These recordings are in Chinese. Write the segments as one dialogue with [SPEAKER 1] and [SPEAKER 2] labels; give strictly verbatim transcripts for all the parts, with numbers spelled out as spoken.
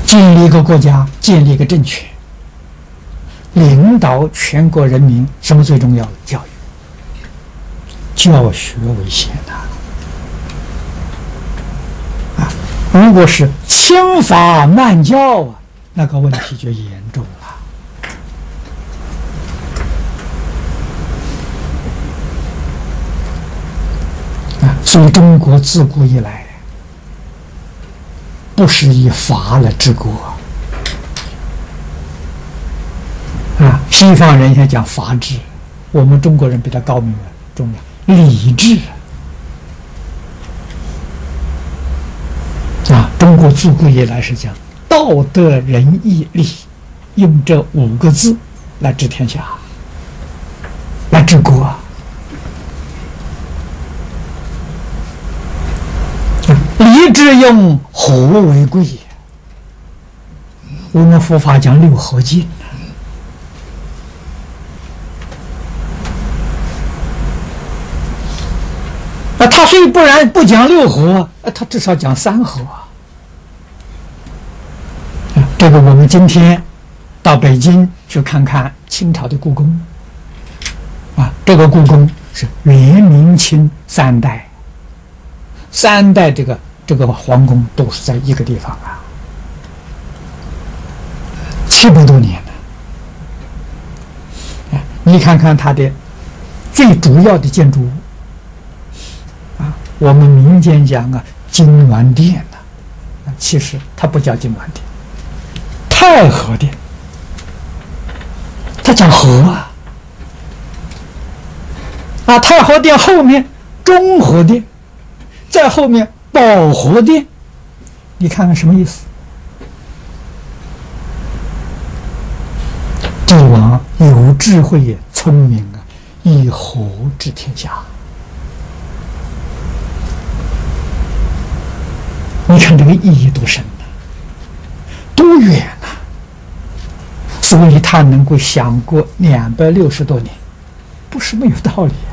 [SPEAKER 1] 建立一个国家，建立一个政权，领导全国人民，什么最重要的？教育，教学为先呐！啊，如果是轻法慢教啊，那个问题就严重了。啊，所以中国自古以来不是以法来治国。啊，西方人想讲法治，我们中国人比较高明了，重要理智。啊，中国自古以来是讲道德仁义礼，用这五个字来治天下，来治国。啊，礼智用和为贵。我们佛法讲六合敬。啊，他虽不然不讲六合，他至少讲三合。啊，这个我们今天到北京去看看清朝的故宫。啊，这个故宫是元、明、清三代，三代这个这个皇宫都是在一个地方啊，七百多年了。啊，你看看它的最主要的建筑物。我们民间讲啊，金銮殿呐，啊，其实它不叫金銮殿，太和殿，它讲和啊，啊，太和殿后面中和殿，在后面保和殿，你看看什么意思？帝王有智慧也聪明啊，以和治天下。你看这个意义多深呐，多远呐！所以他能够想过两百六十多年，不是没有道理啊。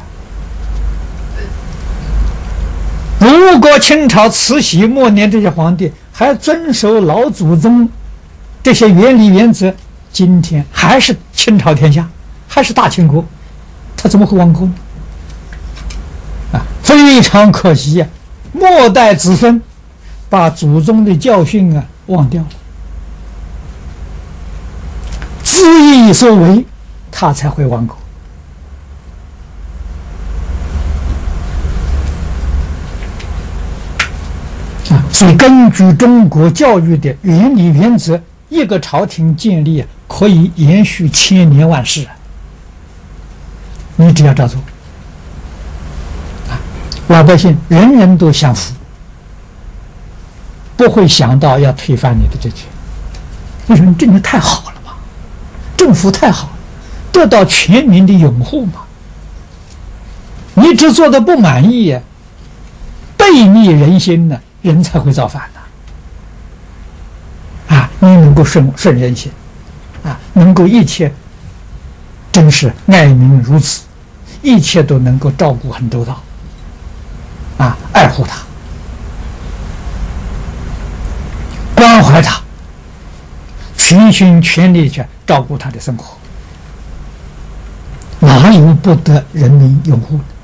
[SPEAKER 1] 如果清朝慈禧末年这些皇帝还遵守老祖宗这些原理原则，今天还是清朝天下，还是大清国，他怎么会亡国呢？啊，非常可惜呀、啊！末代子孙把祖宗的教训啊忘掉了，恣意所为，他才会亡国。啊，所以根据中国教育的原理原则，一个朝廷建立可以延续千年万世。你只要照做，啊，老百姓人人都享福。不会想到要推翻你的政权，为什么？政权太好了嘛，政府太好，得到全民的拥护嘛。你只做的不满意，背逆人心呢，人才会造反的。啊，你能够顺顺人心，啊，能够一切真是爱民如子，一切都能够照顾很周到，啊，爱护他。关怀他，全心全力去照顾他的生活，哪有不得人民拥护的？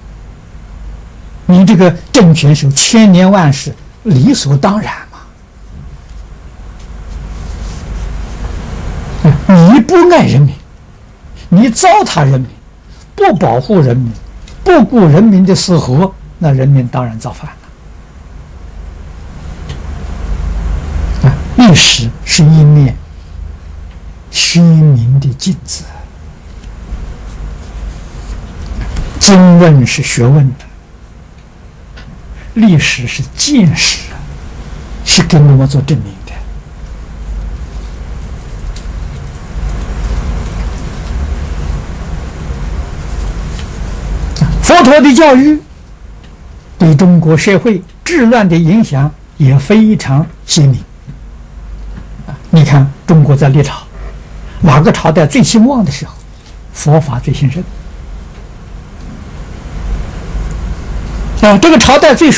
[SPEAKER 1] 你这个政权是千年万世，理所当然嘛。你不爱人民，你糟蹋人民，不保护人民，不顾人民的死活，那人民当然造反了。历史是一面虚明的镜子，经问是学问的，历史是见识，是给我们做证明的。佛陀的教育对中国社会治乱的影响也非常鲜明。你看中国在历朝，哪个朝代最兴旺的时候，佛法最兴盛。啊，这个朝代最